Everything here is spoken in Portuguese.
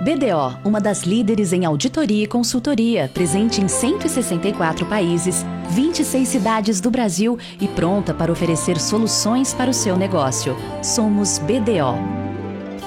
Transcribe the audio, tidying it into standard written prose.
BDO, uma das líderes em auditoria e consultoria, presente em 164 países, 26 cidades do Brasil e pronta para oferecer soluções para o seu negócio. Somos BDO.